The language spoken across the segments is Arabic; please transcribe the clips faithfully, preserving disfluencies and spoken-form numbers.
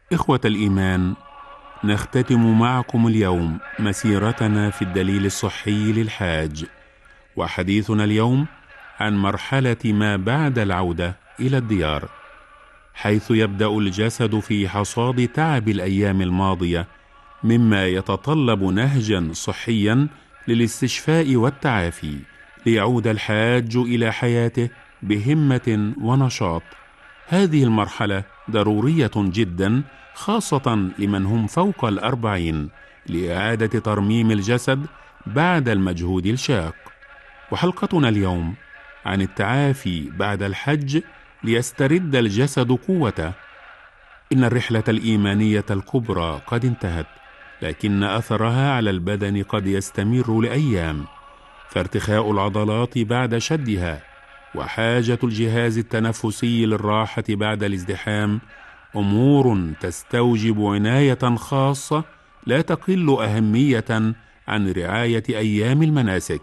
إخوة الإيمان، نختتم معكم اليوم مسيرتنا في الدليل الصحي للحاج، وحديثنا اليوم عن مرحلة ما بعد العودة إلى الديار، حيث يبدأ الجسد في حصاد تعب الأيام الماضية، مما يتطلب نهجا صحيا للاستشفاء والتعافي، ليعود الحاج إلى حياته بهمة ونشاط. هذه المرحلة ضرورية جدا، خاصة لمن هم فوق الأربعين، لإعادة ترميم الجسد بعد المجهود الشاق. وحلقتنا اليوم عن التعافي بعد الحج ليسترد الجسد قوته. إن الرحلة الإيمانية الكبرى قد انتهت، لكن أثرها على البدن قد يستمر لأيام، فارتخاء العضلات بعد شدها وحاجة الجهاز التنفسي للراحة بعد الازدحام أمور تستوجب عناية خاصة لا تقل أهمية عن رعاية أيام المناسك.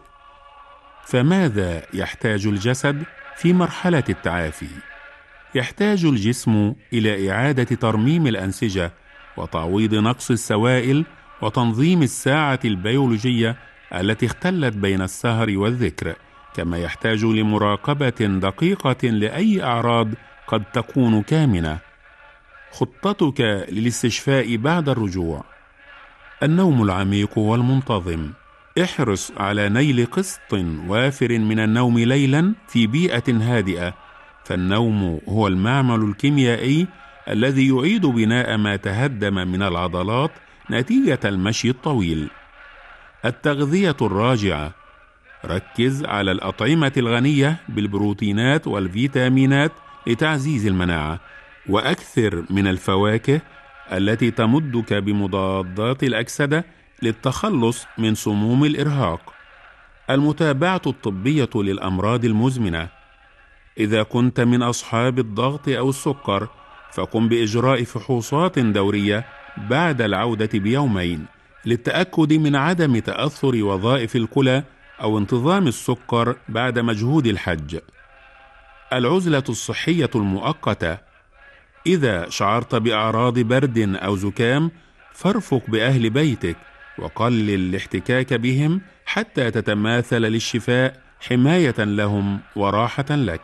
فماذا يحتاج الجسد في مرحلة التعافي؟ يحتاج الجسم إلى إعادة ترميم الأنسجة وتعويض نقص السوائل وتنظيم الساعة البيولوجية التي اختلت بين السهر والذكر، كما يحتاج لمراقبة دقيقة لأي أعراض قد تكون كامنة. خطتك للاستشفاء بعد الرجوع: النوم العميق والمنتظم. احرص على نيل قسط وافر من النوم ليلا في بيئة هادئة، فالنوم هو المعمل الكيميائي الذي يعيد بناء ما تهدم من العضلات نتيجة المشي الطويل. التغذية الراجعة: ركز على الأطعمة الغنية بالبروتينات والفيتامينات لتعزيز المناعة، وأكثر من الفواكه التي تمدك بمضادات الأكسدة للتخلص من سموم الإرهاق. المتابعة الطبية للأمراض المزمنة: إذا كنت من أصحاب الضغط أو السكر، فقم بإجراء فحوصات دورية بعد العودة بيومين للتأكد من عدم تأثر وظائف الكلى أو انتظام السكر بعد مجهود الحج. العزلة الصحية المؤقتة: إذا شعرت بأعراض برد أو زكام، فارفق بأهل بيتك وقلل الاحتكاك بهم حتى تتماثل للشفاء، حماية لهم وراحة لك.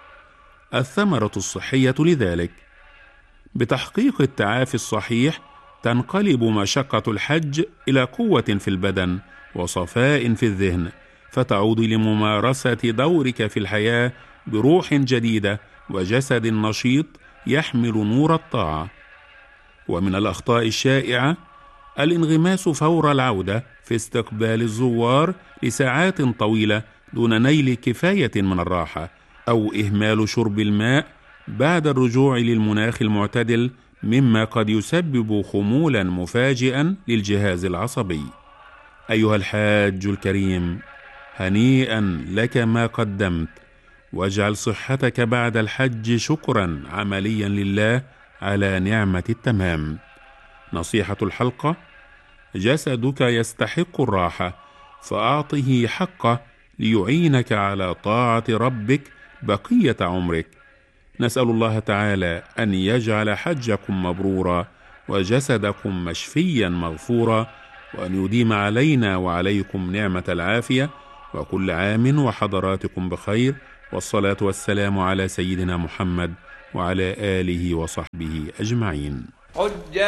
الثمرة الصحية لذلك: بتحقيق التعافي الصحيح تنقلب مشقة الحج إلى قوة في البدن وصفاء في الذهن، فتعود لممارسة دورك في الحياة بروح جديدة وجسد نشيط يحمل نور الطاعة. ومن الأخطاء الشائعة الانغماس فور العودة في استقبال الزوار لساعات طويلة دون نيل كفاية من الراحة، أو إهمال شرب الماء بعد الرجوع للمناخ المعتدل، مما قد يسبب خمولا مفاجئا للجهاز العصبي. أيها الحاج الكريم، هنيئا لك ما قدمت، واجعل صحتك بعد الحج شكرا عمليا لله على نعمة التمام. نصيحة الحلقة: جسدك يستحق الراحة، فأعطه حقه ليعينك على طاعة ربك بقية عمرك. نسأل الله تعالى أن يجعل حجكم مبرورا وجسدكم مشفيا مغفورا، وأن يديم علينا وعليكم نعمة العافية، وكل عام وحضراتكم بخير، والصلاة والسلام على سيدنا محمد وعلى آله وصحبه أجمعين.